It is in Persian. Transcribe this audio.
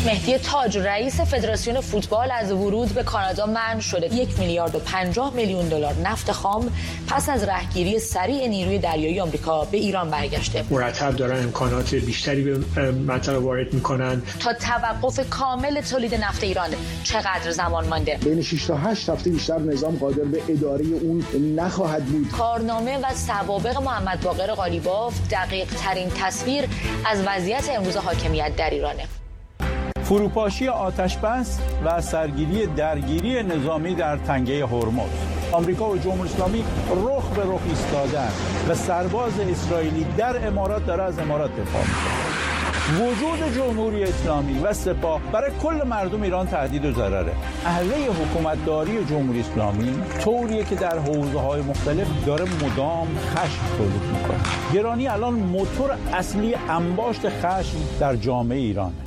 مهدی تاج رئیس فدراسیون فوتبال از ورود به کانادا منع شده. 1 میلیارد و 50 میلیون دلار نفت خام پس از رهگیری سریع نیروی دریایی آمریکا به ایران برگشته. مرتب دارن امکانات بیشتری به منطقه وارد میکنن. تا توقف کامل تولید نفت ایران چقدر زمان مانده؟ بین 6 تا 8 هفته بیشتر نظام قادر به اداره اون نخواهد بود. کارنامه و سوابق محمد باقر قالیباف دقیق ترین تصویر از وضعیت امروز حاکمیت در ایرانه. فروپاشی آتش‌بس و سرگیری درگیری نظامی در تنگه هرمز. آمریکا و جمهوری اسلامی رخ به رخ ایستادند و سرباز اسرائیلی در امارات داره از امارات دفاع می‌کنه. وجود جمهوری اسلامی و سپاه برای کل مردم ایران تهدید و ضرره. اهله حکومتداری جمهوری اسلامی طوریه که در حوزه‌های مختلف داره مدام خشم تولید می‌کنه. گرانی الان موتور اصلی انباشت خشم در جامعه ایران.